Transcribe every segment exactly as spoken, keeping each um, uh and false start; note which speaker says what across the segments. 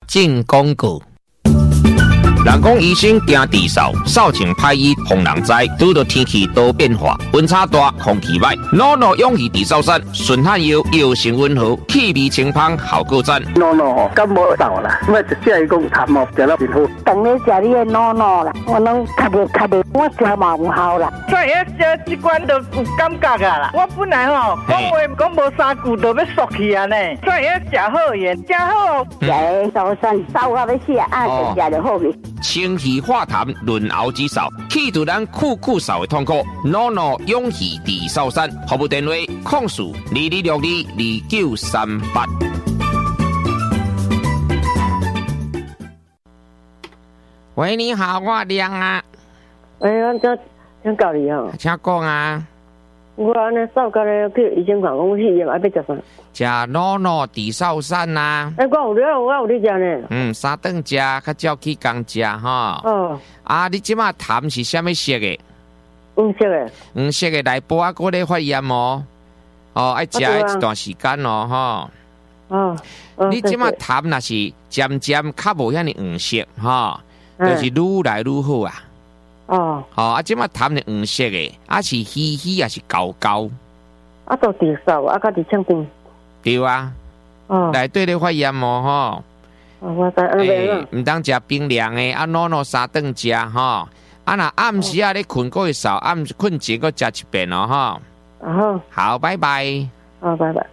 Speaker 1: 进广告。人讲医生惊治扫，扫清歹医防人灾。拄到天气多变化，温差大，空气歹，诺诺勇气治扫山，顺汗药药性温和，气味清芳，效果赞。
Speaker 2: 诺诺感冒扫啦，我就只系讲痰哦，食了真好。
Speaker 3: 当你食你的诺诺啦，我拢咳的咳的，我食嘛有效啦。
Speaker 4: 所以食这罐就有感觉啊啦。我本来吼讲话讲无三句就要缩去啊呢，所以食好盐，食好。
Speaker 3: 食的扫山扫到要死啊，就食就好去。
Speaker 1: 清气化痰，润喉止扫，去除咱酷酷扫的痛苦。诺诺勇气治扫山，服务电话：控诉二二六二二九三八。喂，你好，我亮啊。
Speaker 5: 喂，我这想教你哦。
Speaker 1: 请讲啊。
Speaker 5: 我安尼扫到咧去医生看，讲肺炎爱要食
Speaker 1: 啥？食诺诺治扫山呐。
Speaker 5: 哎，我有了，我有咧食呢。
Speaker 1: 嗯，三顿食，较少去工食哈。
Speaker 5: 哦。
Speaker 1: 啊，你即马痰是啥物色的？
Speaker 5: 黄色的。
Speaker 1: 黄色的内部啊，搁咧发炎哦。哦，爱食一段时间哦，哈。
Speaker 5: 哦。
Speaker 1: 你即马痰若是渐渐较无遐尼黄色哈，就是愈来愈好啊。
Speaker 5: 哦，
Speaker 1: 哦，啊，即马痰是黄色的，啊是稀稀也是高高，
Speaker 5: 啊都治扫，啊甲伫呛光，
Speaker 1: 对啊，哦，内底咧发炎哦，吼，
Speaker 5: 哦，我知安尼啦，
Speaker 1: 毋当食冰凉的，啊，暖暖三顿食吼，啊，若暗时啊咧困过会扫，暗困前搁食一遍哦，吼，
Speaker 5: 好，
Speaker 1: 好，拜拜，
Speaker 5: 好，拜拜。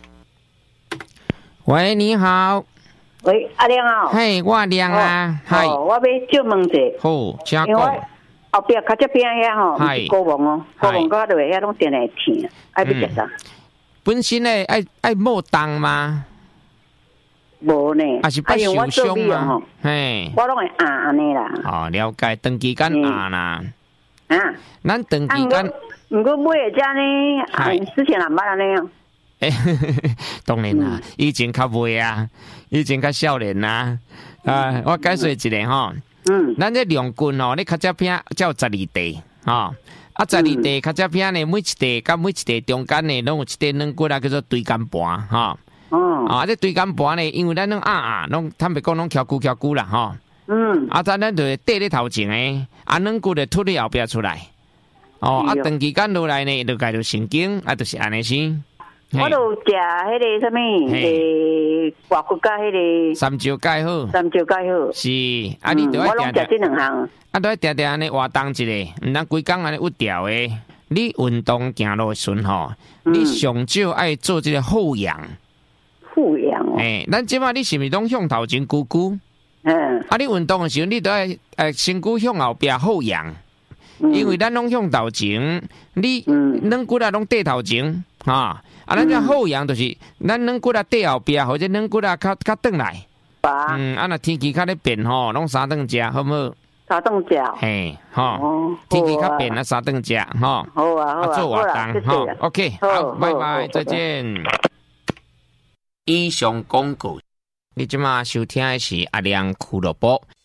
Speaker 1: 喂，你好。
Speaker 6: 喂，阿亮啊，
Speaker 1: 嘿，我亮啊，
Speaker 6: 嗨，哦，我要借问者，
Speaker 1: 好，请讲。
Speaker 6: 后壁较这边遐吼，毋是高王哦，高王到落遐拢定会疼，爱要食啥？
Speaker 1: 本身咧爱爱莫动吗？
Speaker 6: 无呢，
Speaker 1: 还是不受伤吗？
Speaker 6: 嘿，我拢会压安尼啦。
Speaker 1: 哦，了解，长期间压啦。
Speaker 6: 啊，
Speaker 1: 咱长期间，
Speaker 6: 毋过买会遮呢，啊，之前也捌安尼啊。
Speaker 1: 诶，当然啦，以前较袂啊，以前较少年啦。啊，我解释一个吼。嗯，咱这两棍哦，你较只片才有十二地，吼、哦，啊十二地较只片呢，每一地甲每一地中间呢，拢有一块软骨啊，叫做椎间盘，吼、哦，啊，这椎间盘呢，因为咱拢啊啊，拢坦白讲拢翘骨翘骨啦，吼、哦，嗯，啊，咱咱就缀咧头前诶，啊软骨就凸咧后壁出来，哦，啊长期间落来呢，就介着神经，啊，就是安尼先。
Speaker 6: 我都食迄个什么，诶，外骨甲迄个
Speaker 1: 三焦钙好，
Speaker 6: 三焦钙好，
Speaker 1: 是啊，你都
Speaker 6: 我拢食这两项，
Speaker 1: 啊，都要定定安尼活动一下，毋通规工安尼屈掉诶。你运动行路顺吼，你上少爱做这个后仰，
Speaker 6: 后仰哦，
Speaker 1: 诶，咱即摆你是毋是拢向头前咕咕？嗯，啊，你运动诶时候，你都爱诶身躯向后壁后仰，因为咱拢向头前，你软骨啊拢缀头前，哈。啊，咱这后仰就是咱软骨啊缀后壁，或者软骨啊较较转来。嗯，啊，若天气较咧变吼，拢三顿食，好唔好？
Speaker 6: 三顿食。
Speaker 1: 嘿，吼，天气较变啊，三顿食，吼。
Speaker 6: 好啊，好啊，
Speaker 1: 做活动，吼 ，OK， 好，拜拜，再见。以上广告，你即马收听的是阿亮俱乐部。